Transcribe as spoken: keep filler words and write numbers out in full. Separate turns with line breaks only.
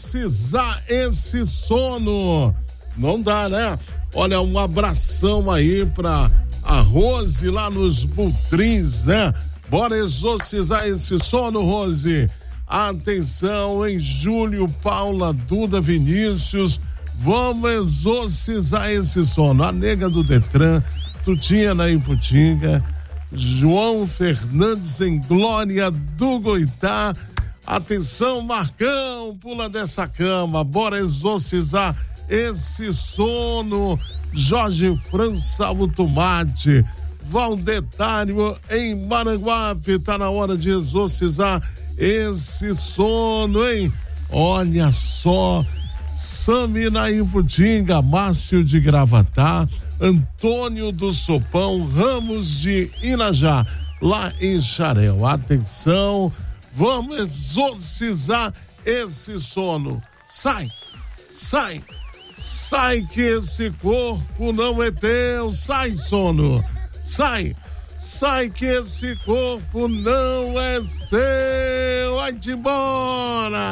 exorcizar esse sono. Não dá, né? Olha, um abração aí pra a Rose lá nos Butrins, né? Bora exorcizar esse sono, Rose. Atenção, em Júlio, Paula, Duda, Vinícius, vamos exorcizar esse sono. A nega do Detran, Tutinha na Iputinga, João Fernandes em Glória do Goitá. Atenção, Marcão, pula dessa cama, bora exorcizar esse sono. Jorge França, o Tomate, Valdetário em Maranguape, tá na hora de exorcizar esse sono, hein? Olha só, Sami na Iputinga, Márcio de Gravatá, Antônio do Sopão, Ramos de Inajá, lá em Xarel. Atenção, vamos exorcizar esse sono. Sai, sai, sai que esse corpo não é teu. Sai, sono, sai, sai que esse corpo não é seu. Vai-te embora.